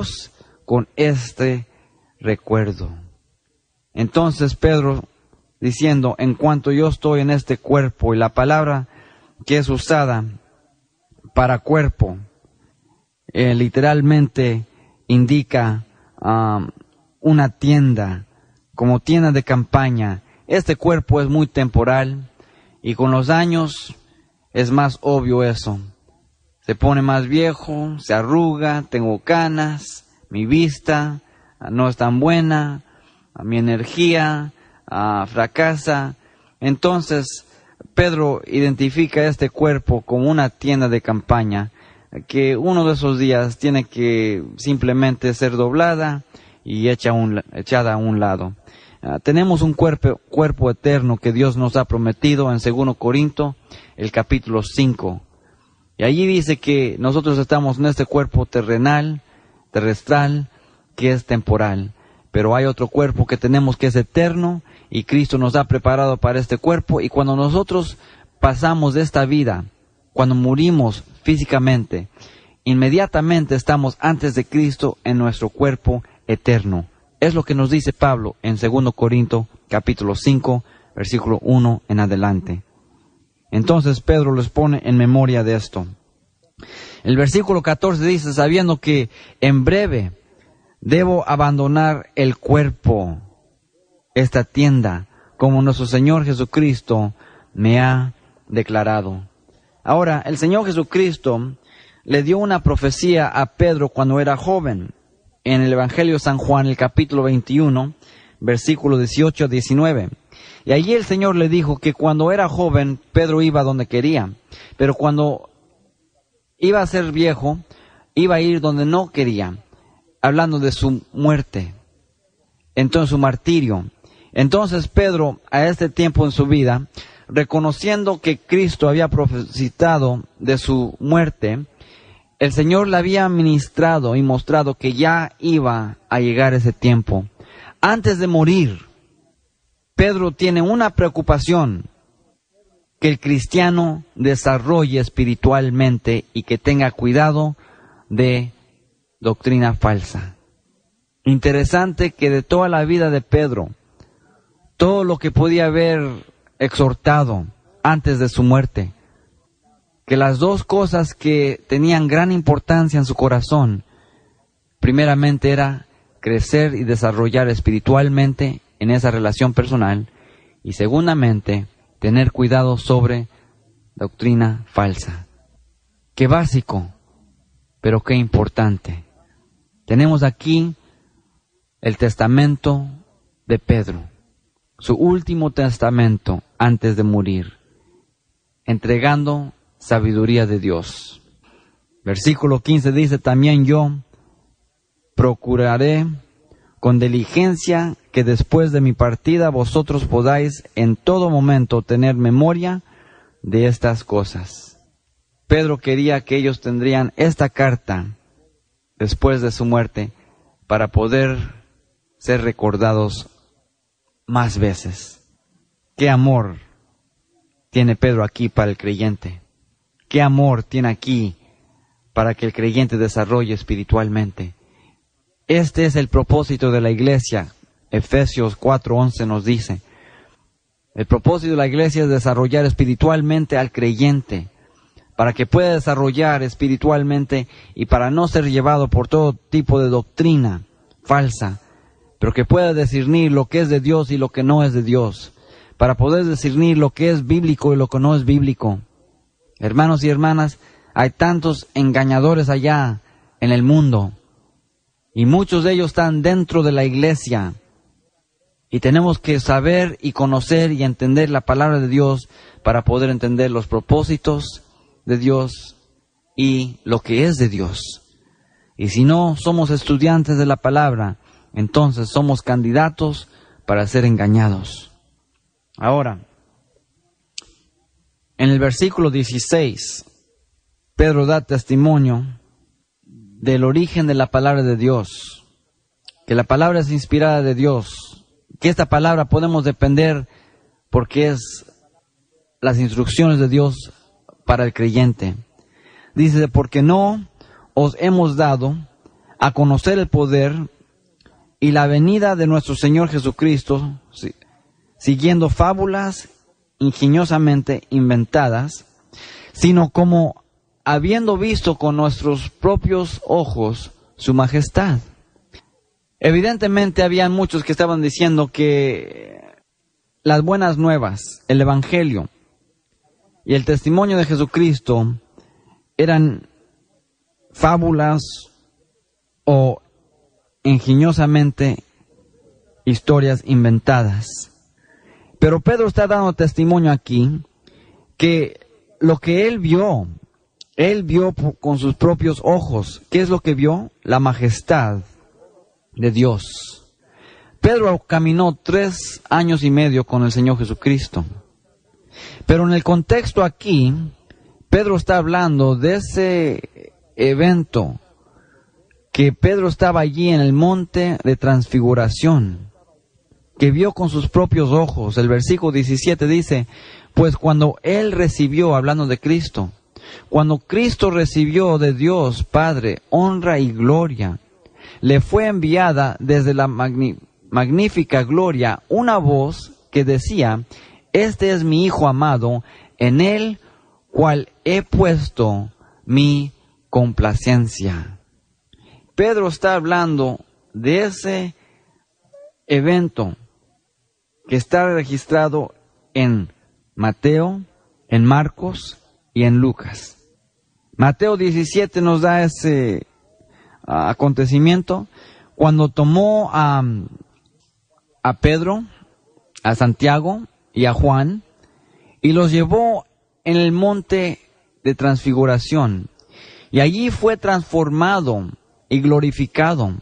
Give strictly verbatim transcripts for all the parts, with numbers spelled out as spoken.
Dios con este recuerdo. Entonces Pedro, diciendo, en cuanto yo estoy en este cuerpo, y la palabra que es usada para cuerpo, eh, literalmente indica um, una tienda, como tienda de campaña. Este cuerpo es muy temporal y con los años es más obvio eso. Se pone más viejo, se arruga, tengo canas, mi vista no es tan buena, mi energía uh, fracasa. Entonces Pedro identifica este cuerpo como una tienda de campaña que uno de esos días tiene que simplemente ser doblada y hecha un, echada a un lado. Uh, tenemos un cuerpo, cuerpo eterno que Dios nos ha prometido en segundo Corintios, el capítulo cinco. Y allí dice que nosotros estamos en este cuerpo terrenal, terrestral, que es temporal. Pero hay otro cuerpo que tenemos que es eterno, y Cristo nos ha preparado para este cuerpo. Y cuando nosotros pasamos de esta vida, cuando morimos físicamente, inmediatamente estamos antes de Cristo en nuestro cuerpo eterno. Es lo que nos dice Pablo en segundo Corintios capítulo cinco, versículo uno en adelante. Entonces Pedro les pone en memoria de esto. El versículo catorce dice, sabiendo que en breve debo abandonar el cuerpo, esta tienda, como nuestro Señor Jesucristo me ha declarado. Ahora, el Señor Jesucristo le dio una profecía a Pedro cuando era joven. En el Evangelio de San Juan, el capítulo veintiuno, versículos dieciocho a diecinueve. Y allí el Señor le dijo que cuando era joven, Pedro iba donde quería. Pero cuando iba a ser viejo, iba a ir donde no quería. Hablando de su muerte. Entonces su martirio. Entonces Pedro, a este tiempo en su vida, reconociendo que Cristo había profetizado de su muerte, el Señor le había ministrado y mostrado que ya iba a llegar ese tiempo. Antes de morir, Pedro tiene una preocupación: que el cristiano desarrolle espiritualmente y que tenga cuidado de doctrina falsa. Interesante que de toda la vida de Pedro, todo lo que podía haber exhortado antes de su muerte, que las dos cosas que tenían gran importancia en su corazón, primeramente era crecer y desarrollar espiritualmente en esa relación personal, y segundamente tener cuidado sobre doctrina falsa. Qué básico, pero qué importante. Tenemos aquí el testamento de Pedro, su último testamento antes de morir, entregando sabiduría de Dios. Versículo quince dice, también yo procuraré con diligencia que después de mi partida vosotros podáis en todo momento tener memoria de estas cosas. Pedro quería que ellos tendrían esta carta después de su muerte para poder ser recordados más veces. Qué amor tiene Pedro aquí para el creyente. Qué amor tiene aquí para que el creyente desarrolle espiritualmente. Este es el propósito de la iglesia. Efesios cuatro once nos dice, el propósito de la iglesia es desarrollar espiritualmente al creyente, para que pueda desarrollar espiritualmente y para no ser llevado por todo tipo de doctrina falsa, pero que pueda discernir lo que es de Dios y lo que no es de Dios, para poder discernir lo que es bíblico y lo que no es bíblico. Hermanos y hermanas, hay tantos engañadores allá en el mundo, y muchos de ellos están dentro de la iglesia, y tenemos que saber y conocer y entender la palabra de Dios para poder entender los propósitos de Dios y lo que es de Dios. Y si no somos estudiantes de la palabra, entonces somos candidatos para ser engañados. Ahora, en el versículo dieciséis, Pedro da testimonio del origen de la palabra de Dios, que la palabra es inspirada de Dios, que esta palabra podemos depender porque es las instrucciones de Dios para el creyente. Dice, porque no os hemos dado a conocer el poder y la venida de nuestro Señor Jesucristo, siguiendo fábulas ingeniosamente inventadas, sino como habiendo visto con nuestros propios ojos su majestad. Evidentemente habían muchos que estaban diciendo que las buenas nuevas, el Evangelio y el testimonio de Jesucristo eran fábulas o ingeniosamente historias inventadas. Pero Pedro está dando testimonio aquí que lo que él vio, él vio con sus propios ojos. ¿Qué es lo que vio? La majestad de Dios. Pedro caminó tres años y medio con el Señor Jesucristo. Pero en el contexto aquí, Pedro está hablando de ese evento que Pedro estaba allí en el monte de transfiguración, que vio con sus propios ojos. El versículo diecisiete dice, pues cuando él recibió, hablando de Cristo, cuando Cristo recibió de Dios Padre honra y gloria, le fue enviada desde la magni- magnífica gloria una voz que decía, este es mi Hijo amado, en él cual he puesto mi complacencia. Pedro está hablando de ese evento que está registrado en Mateo, en Marcos y en Lucas. Mateo diecisiete nos da ese uh, acontecimiento cuando tomó a, a Pedro, a Santiago y a Juan y los llevó en el monte de transfiguración. Y allí fue transformado y glorificado.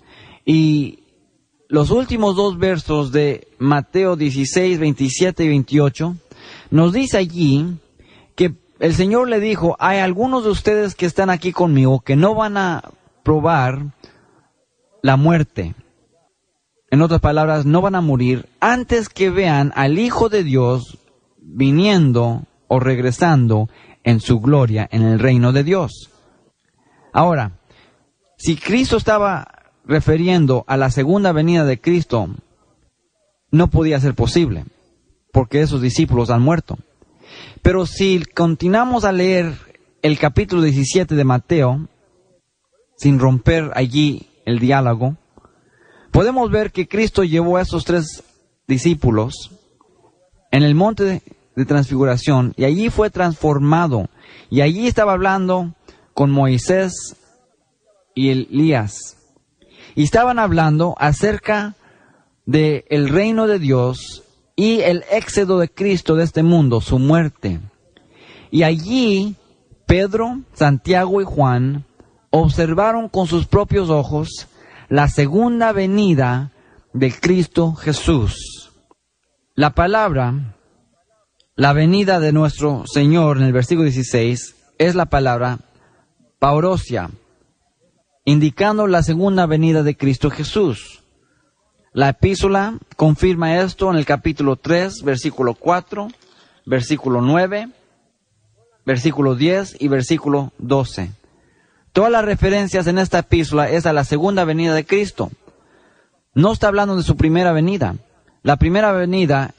Y los últimos dos versos de Mateo dieciséis, veintisiete y veintiocho nos dice allí que el Señor le dijo, hay algunos de ustedes que están aquí conmigo que no van a probar la muerte. En otras palabras, no van a morir antes que vean al Hijo de Dios viniendo o regresando en su gloria en el reino de Dios. Ahora, si Cristo estaba refiriendo a la segunda venida de Cristo, no podía ser posible, porque esos discípulos han muerto. Pero si continuamos a leer el capítulo diecisiete de Mateo, sin romper allí el diálogo, podemos ver que Cristo llevó a esos tres discípulos en el monte de, de transfiguración, y allí fue transformado, y allí estaba hablando con Moisés y Elías. Y estaban hablando acerca del reino de Dios y el éxodo de Cristo de este mundo, su muerte. Y allí Pedro, Santiago y Juan observaron con sus propios ojos la segunda venida de Cristo Jesús. La palabra, la venida de nuestro Señor en el versículo dieciséis, es la palabra paurosia, indicando la segunda venida de Cristo Jesús. La epístola confirma esto en el capítulo tres, versículo cuatro, versículo nueve, versículo diez y versículo doce. Todas las referencias en esta epístola es a la segunda venida de Cristo. No está hablando de su primera venida. La primera venida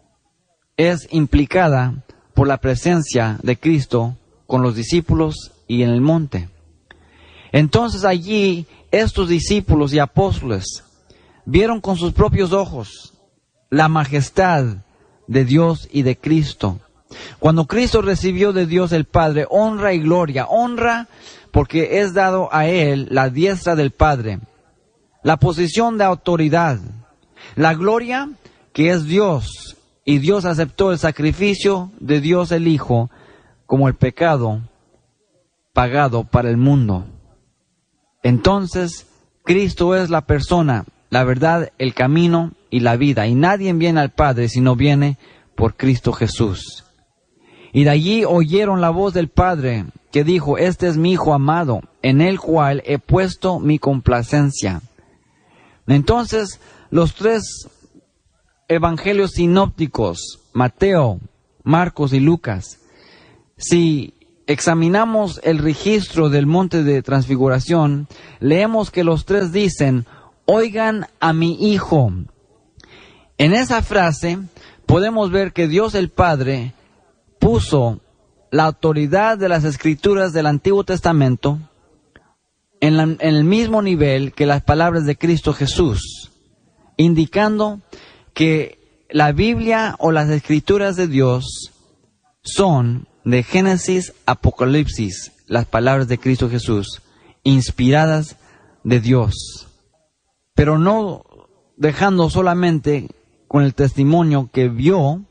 es implicada por la presencia de Cristo con los discípulos y en el monte. Entonces allí estos discípulos y apóstoles vieron con sus propios ojos la majestad de Dios y de Cristo. Cuando Cristo recibió de Dios el Padre honra y gloria, honra porque es dado a Él la diestra del Padre, la posición de autoridad, la gloria que es Dios, y Dios aceptó el sacrificio de Dios el Hijo como el pecado pagado para el mundo. Entonces, Cristo es la persona, la verdad, el camino y la vida. Y nadie viene al Padre si no viene por Cristo Jesús. Y de allí oyeron la voz del Padre que dijo, este es mi Hijo amado, en el cual he puesto mi complacencia. Entonces, los tres evangelios sinópticos, Mateo, Marcos y Lucas, si examinamos el registro del monte de transfiguración, leemos que los tres dicen, oigan a mi hijo. En esa frase podemos ver que Dios el Padre puso la autoridad de las Escrituras del Antiguo Testamento en, la, en el mismo nivel que las palabras de Cristo Jesús, indicando que la Biblia o las Escrituras de Dios son de Génesis a Apocalipsis, las palabras de Cristo Jesús, inspiradas de Dios, pero no dejando solamente con el testimonio que vio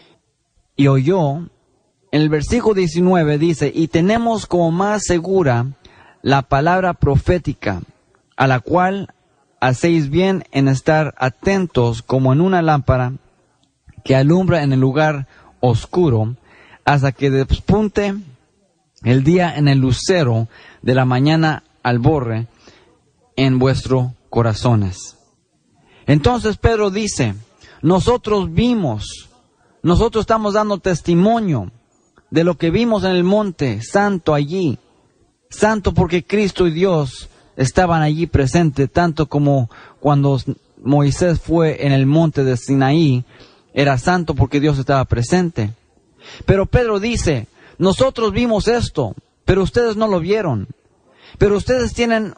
y oyó. En el versículo diecinueve dice, y tenemos como más segura la palabra profética, a la cual hacéis bien en estar atentos como en una lámpara que alumbra en el lugar oscuro, hasta que despunte el día en el lucero de la mañana alborre en vuestros corazones. Entonces Pedro dice, nosotros vimos, nosotros estamos dando testimonio de lo que vimos en el monte santo allí, santo porque Cristo y Dios estaban allí presentes, tanto como cuando Moisés fue en el monte de Sinaí, era santo porque Dios estaba presente. Pero Pedro dice, nosotros vimos esto, pero ustedes no lo vieron. Pero ustedes tienen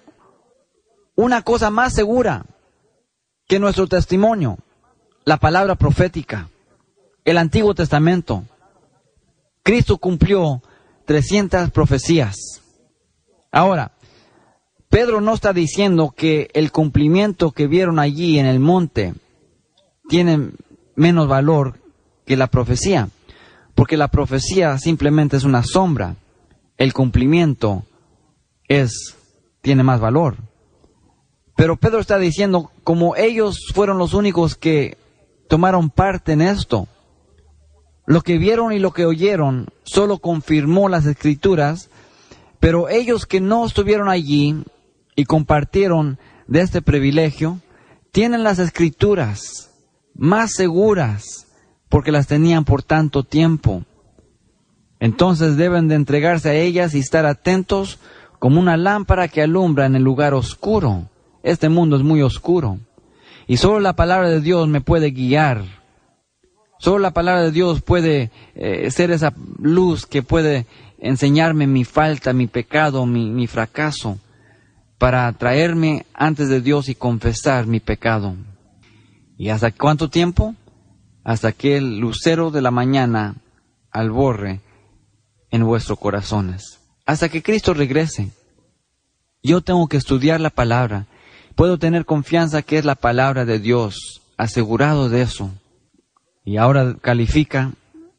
una cosa más segura que nuestro testimonio, la palabra profética, el Antiguo Testamento. Cristo cumplió trescientas profecías. Ahora, Pedro no está diciendo que el cumplimiento que vieron allí en el monte tiene menos valor que la profecía, porque la profecía simplemente es una sombra. El cumplimiento es, tiene más valor. Pero Pedro está diciendo, como ellos fueron los únicos que tomaron parte en esto, lo que vieron y lo que oyeron solo confirmó las Escrituras, pero ellos que no estuvieron allí y compartieron de este privilegio, tienen las Escrituras más seguras porque las tenían por tanto tiempo. Entonces deben de entregarse a ellas y estar atentos como una lámpara que alumbra en el lugar oscuro. Este mundo es muy oscuro y solo la palabra de Dios me puede guiar. Solo la palabra de Dios puede eh, ser esa luz que puede enseñarme mi falta, mi pecado, mi, mi fracaso, para traerme antes de Dios y confesar mi pecado. ¿Y hasta cuánto tiempo? Hasta que el lucero de la mañana alborre en vuestros corazones. Hasta que Cristo regrese. Yo tengo que estudiar la palabra. Puedo tener confianza que es la palabra de Dios, asegurado de eso. Y ahora califica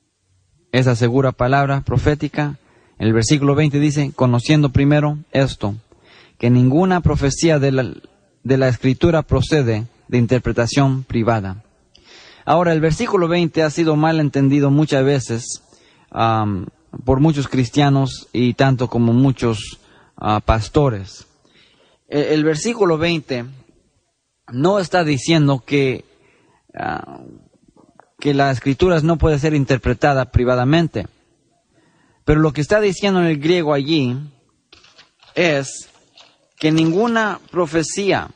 esa segura palabra profética. En el versículo veinte dice, conociendo primero esto, que ninguna profecía de la, de la Escritura procede de interpretación privada. Ahora, el versículo veinte ha sido mal entendido muchas veces um, por muchos cristianos y tanto como muchos uh, pastores. El, el versículo veinte no está diciendo que... Uh, que las Escrituras no puede ser interpretada privadamente. Pero lo que está diciendo en el griego allí es que ninguna profecía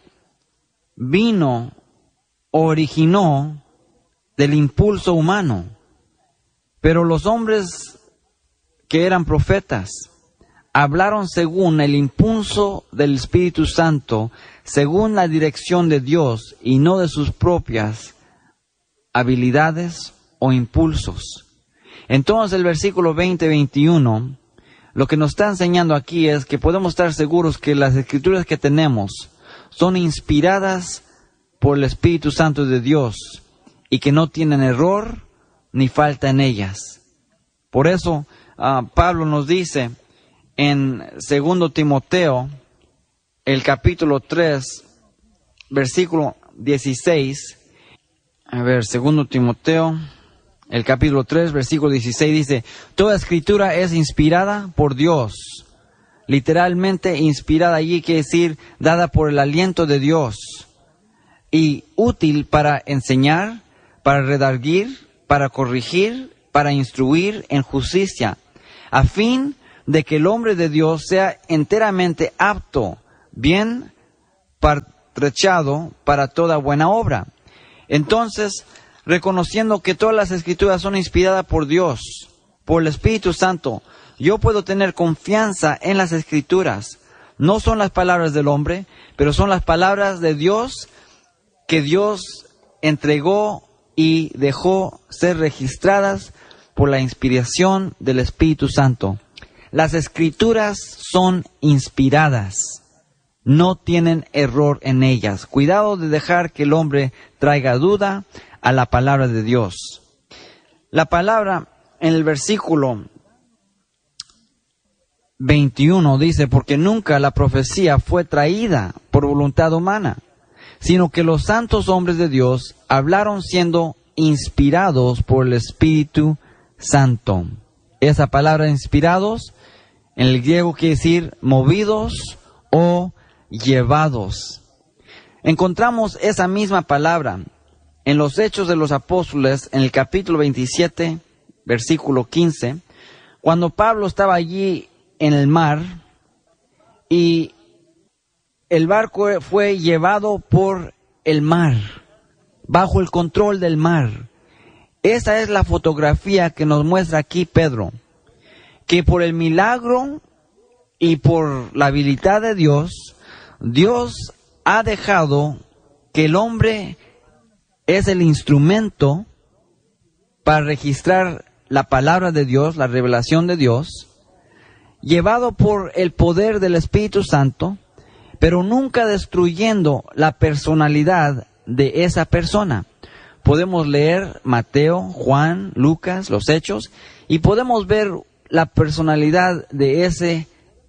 vino o originó del impulso humano. Pero los hombres que eran profetas hablaron según el impulso del Espíritu Santo, según la dirección de Dios y no de sus propias habilidades o impulsos. Entonces el versículo veinte veintiuno lo que nos está enseñando aquí es que podemos estar seguros que las Escrituras que tenemos son inspiradas por el Espíritu Santo de Dios y que no tienen error ni falta en ellas. Por eso uh, Pablo nos dice en segundo Timoteo, el capítulo tres, versículo dieciséis, A ver, segundo Timoteo, el capítulo tres, versículo dieciséis dice, toda escritura es inspirada por Dios. Literalmente inspirada allí quiere decir dada por el aliento de Dios. Y útil para enseñar, para redarguir, para corregir, para instruir en justicia, a fin de que el hombre de Dios sea enteramente apto, bien pertrechado para toda buena obra. Entonces, reconociendo que todas las Escrituras son inspiradas por Dios, por el Espíritu Santo, yo puedo tener confianza en las Escrituras. No son las palabras del hombre, pero son las palabras de Dios que Dios entregó y dejó ser registradas por la inspiración del Espíritu Santo. Las Escrituras son inspiradas, no tienen error en ellas. Cuidado de dejar que el hombre traiga duda a la palabra de Dios. La palabra en el versículo veintiuno dice, porque nunca la profecía fue traída por voluntad humana, sino que los santos hombres de Dios hablaron siendo inspirados por el Espíritu Santo. Esa palabra inspirados en el griego quiere decir movidos o llevados. Encontramos esa misma palabra en los Hechos de los Apóstoles, en el capítulo veintisiete, versículo quince, cuando Pablo estaba allí en el mar y el barco fue llevado por el mar, bajo el control del mar. Esa es la fotografía que nos muestra aquí Pedro, que por el milagro y por la habilidad de Dios, Dios ha dejado que el hombre es el instrumento para registrar la palabra de Dios, la revelación de Dios, llevado por el poder del Espíritu Santo, pero nunca destruyendo la personalidad de esa persona. Podemos leer Mateo, Juan, Lucas, los Hechos, y podemos ver la personalidad de ese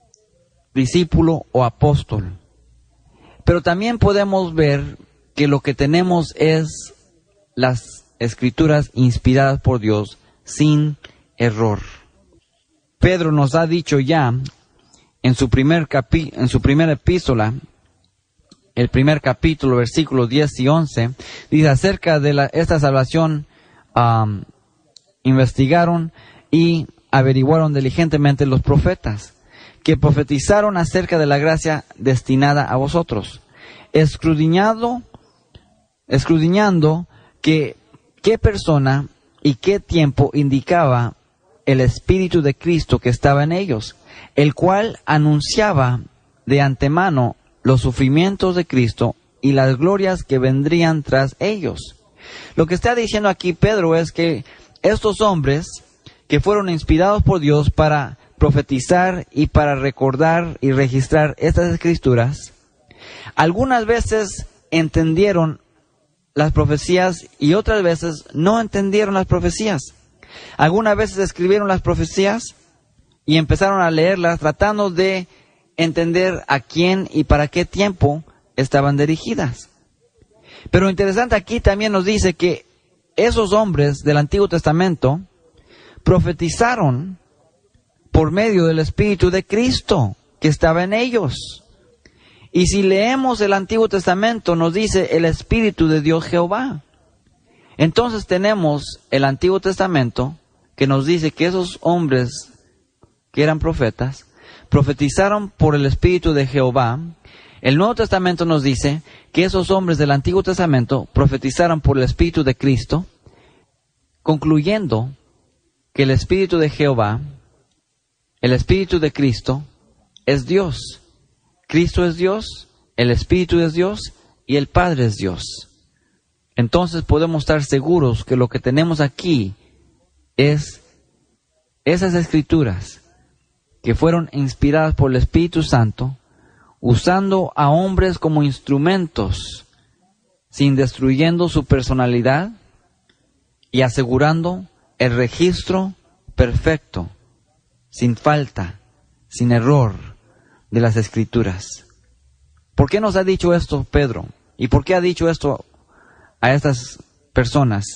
discípulo o apóstol. Pero también podemos ver que lo que tenemos es las Escrituras inspiradas por Dios sin error. Pedro nos ha dicho ya en su primer capi- en su primera epístola, el primer capítulo, versículos diez y once, dice acerca de la, esta salvación, um, investigaron y averiguaron diligentemente los profetas, que profetizaron acerca de la gracia destinada a vosotros, escudriñando, escudriñando que qué persona y qué tiempo indicaba el Espíritu de Cristo que estaba en ellos, el cual anunciaba de antemano los sufrimientos de Cristo y las glorias que vendrían tras ellos. Lo que está diciendo aquí Pedro es que estos hombres que fueron inspirados por Dios para profetizar y para recordar y registrar estas Escrituras, algunas veces entendieron las profecías y otras veces no entendieron las profecías. Algunas veces escribieron las profecías y empezaron a leerlas tratando de entender a quién y para qué tiempo estaban dirigidas. Pero interesante aquí también nos dice que esos hombres del Antiguo Testamento profetizaron por medio del Espíritu de Cristo que estaba en ellos. Y si leemos el Antiguo Testamento, nos dice el Espíritu de Dios Jehová. Entonces tenemos el Antiguo Testamento que nos dice que esos hombres que eran profetas profetizaron por el Espíritu de Jehová. El Nuevo Testamento nos dice que esos hombres del Antiguo Testamento profetizaron por el Espíritu de Cristo, concluyendo que el Espíritu de Jehová, el Espíritu de Cristo, es Dios. Cristo es Dios, el Espíritu es Dios y el Padre es Dios. Entonces podemos estar seguros que lo que tenemos aquí es esas Escrituras que fueron inspiradas por el Espíritu Santo, usando a hombres como instrumentos, sin destruyendo su personalidad y asegurando el registro perfecto, sin falta, sin error de las Escrituras. ¿Por qué nos ha dicho esto Pedro? ¿Y por qué ha dicho esto a estas personas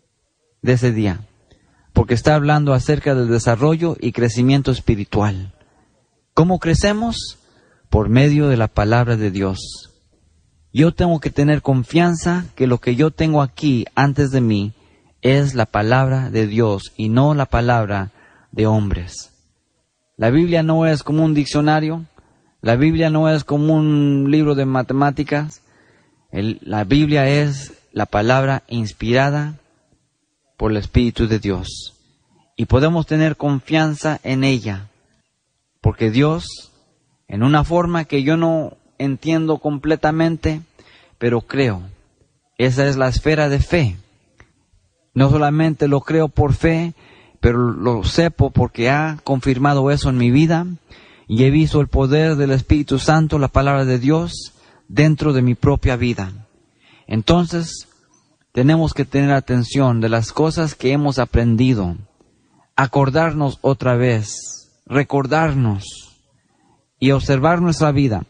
de ese día? Porque está hablando acerca del desarrollo y crecimiento espiritual. ¿Cómo crecemos? Por medio de la palabra de Dios. Yo tengo que tener confianza que lo que yo tengo aquí antes de mí es la palabra de Dios y no la palabra de hombres. La Biblia no es como un diccionario, la Biblia no es como un libro de matemáticas. El, la Biblia es la palabra inspirada por el Espíritu de Dios. Y podemos tener confianza en ella, porque Dios, en una forma que yo no entiendo completamente, pero creo, esa es la esfera de fe. No solamente lo creo por fe, pero lo sepo porque ha confirmado eso en mi vida y he visto el poder del Espíritu Santo, la palabra de Dios, dentro de mi propia vida. Entonces, tenemos que tener atención de las cosas que hemos aprendido, acordarnos otra vez, recordarnos y observar nuestra vida,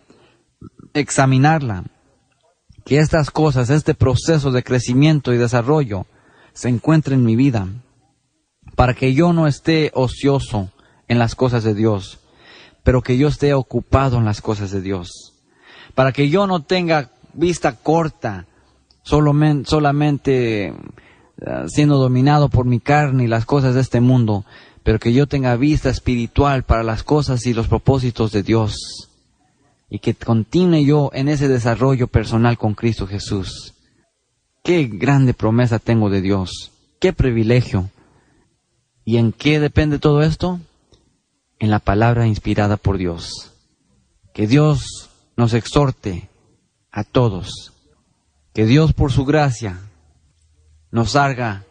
examinarla, que estas cosas, este proceso de crecimiento y desarrollo se encuentre en mi vida, para que yo no esté ocioso en las cosas de Dios, pero que yo esté ocupado en las cosas de Dios, para que yo no tenga vista corta, solamente, solamente uh, siendo dominado por mi carne y las cosas de este mundo, pero que yo tenga vista espiritual para las cosas y los propósitos de Dios, y que continúe yo en ese desarrollo personal con Cristo Jesús. Qué grande promesa tengo de Dios, qué privilegio. ¿Y en qué depende todo esto? En la palabra inspirada por Dios. Que Dios nos exhorte a todos. Que Dios por su gracia nos haga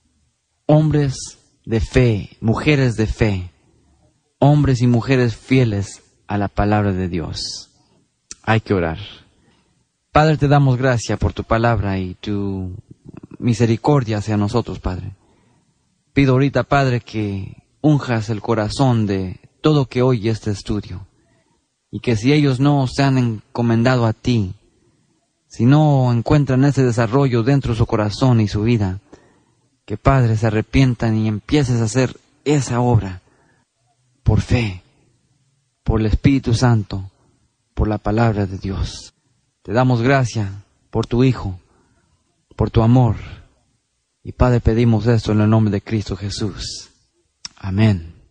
hombres de fe, mujeres de fe, hombres y mujeres fieles a la palabra de Dios. Hay que orar. Padre, te damos gracias por tu palabra y tu misericordia hacia nosotros, Padre. Pido ahorita, Padre, que unjas el corazón de todo que oye este estudio. Y que si ellos no se han encomendado a ti, si no encuentran ese desarrollo dentro de su corazón y su vida, que, Padre, se arrepientan y empieces a hacer esa obra por fe, por el Espíritu Santo, por la palabra de Dios. Te damos gracias por tu Hijo, por tu amor. Y Padre, pedimos esto en el nombre de Cristo Jesús. Amén.